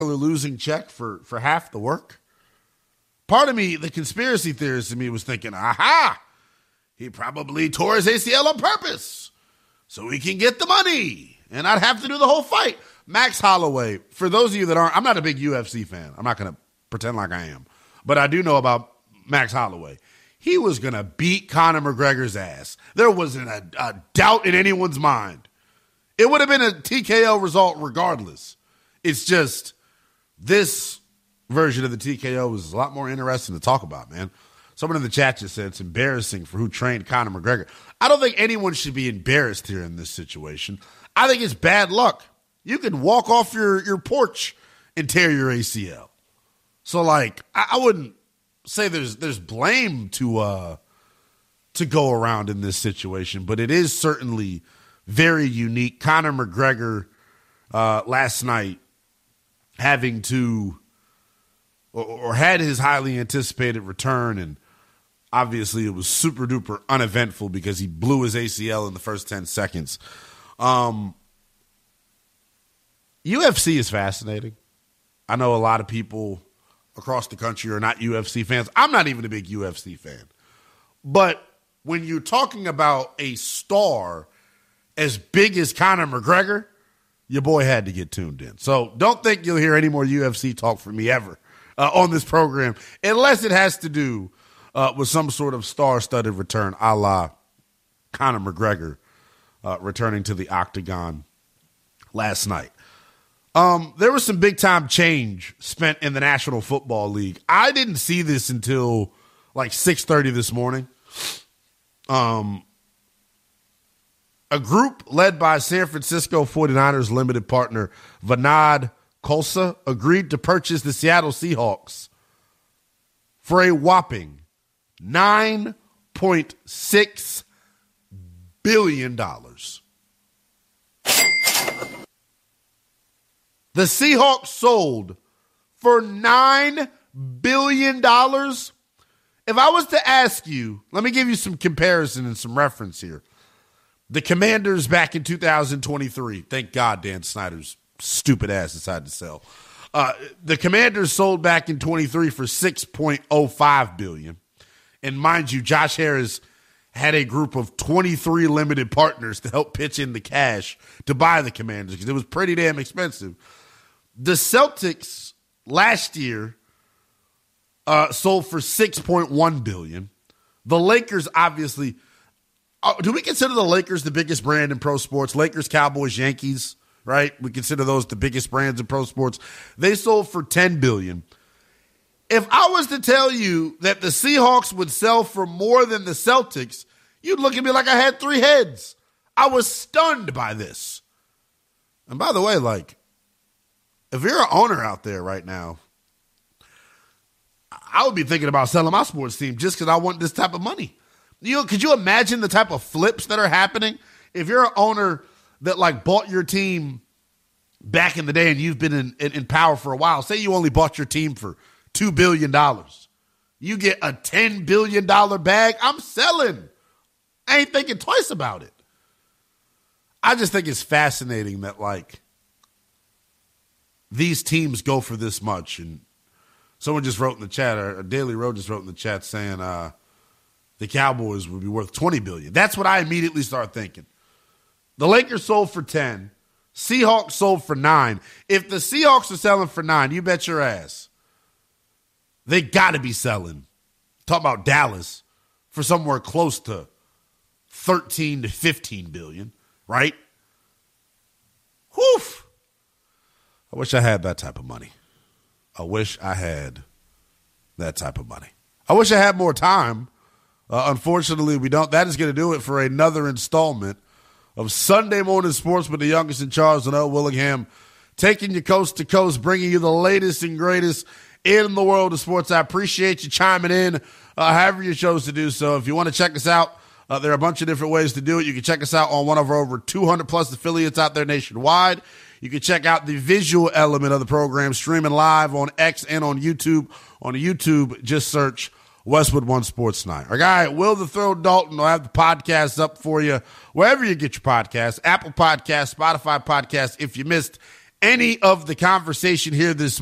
losing check for half the work. Part of me, the conspiracy theorist in me was thinking, aha, he probably tore his ACL on purpose so he can get the money and I'd have to do the whole fight. Max Holloway, for those of you that aren't, I'm not a big UFC fan. I'm not going to pretend like I am. But I do know about Max Holloway. He was going to beat Conor McGregor's ass. There wasn't a doubt in anyone's mind. It would have been a TKO result regardless. It's just this version of the TKO was a lot more interesting to talk about, man. Someone in the chat just said it's embarrassing for who trained Conor McGregor. I don't think anyone should be embarrassed here in this situation. I think it's bad luck. You can walk off your porch and tear your ACL. So, like, I wouldn't say there's blame to go around in this situation, but it is certainly very unique. Conor McGregor last night having to or had his highly anticipated return, and obviously it was super duper uneventful because he blew his ACL in the first 10 seconds. UFC is fascinating. I know a lot of people across the country are not UFC fans. I'm not even a big UFC fan. But when you're talking about a star as big as Conor McGregor, your boy had to get tuned in. So don't think you'll hear any more UFC talk from me ever on this program, unless it has to do with some sort of star-studded return, a la Conor McGregor returning to the octagon last night. There was some big-time change spent in the National Football League. I didn't see this until like 6:30 this morning. A group led by San Francisco 49ers limited partner Vinod Khosla agreed to purchase the Seattle Seahawks for a whopping $9.6 billion. The Seahawks sold for $9 billion. If I was to ask you, let me give you some comparison and some reference here. The Commanders back in 2023, thank God Dan Snyder's stupid ass decided to sell. The Commanders sold back in 23 for $6.05 billion. And mind you, Josh Harris had a group of 23 limited partners to help pitch in the cash to buy the Commanders because it was pretty damn expensive. The Celtics last year sold for $6.1 billion. The Lakers, obviously, do we consider the Lakers the biggest brand in pro sports? Lakers, Cowboys, Yankees, right? We consider those the biggest brands in pro sports. They sold for $10 billion. If I was to tell you that the Seahawks would sell for more than the Celtics, you'd look at me like I had three heads. I was stunned by this. And by the way, like, if you're an owner out there right now, I would be thinking about selling my sports team just because I want this type of money. You know, could you imagine the type of flips that are happening? If you're an owner that like bought your team back in the day and you've been in power for a while, say you only bought your team for $2 billion. You get a $10 billion bag, I'm selling. I ain't thinking twice about it. I just think it's fascinating that like these teams go for this much. And someone just wrote in the chat, or Daily Road just wrote in the chat saying the Cowboys would be worth $20 billion. That's what I immediately start thinking. The Lakers sold for 10. Seahawks sold for 9. If the Seahawks are selling for 9, you bet your ass they got to be selling. Talk about Dallas for somewhere close to 13 to 15 billion, right? Whew. I wish I had that type of money. I wish I had that type of money. I wish I had more time. Unfortunately, we don't. That is going to do it for another installment of Sunday Morning Sports with the youngest in Charles and L. Willingham, taking you coast to coast, bringing you the latest and greatest in the world of sports. I appreciate you chiming in, however you chose to do so. If you want to check us out, there are a bunch of different ways to do it. You can check us out on one of our over 200 plus affiliates out there nationwide. You can check out the visual element of the program streaming live on X and on YouTube. On YouTube, just search Westwood One Sports Night. Our guy, Will the Throw Dalton, will have the podcast up for you wherever you get your podcasts. Apple Podcasts, Spotify Podcasts. If you missed any of the conversation here this